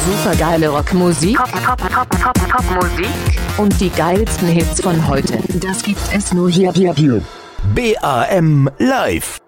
Supergeile Rockmusik, Top-Musik und die geilsten Hits von heute. Das gibt es nur hier. BAM Live.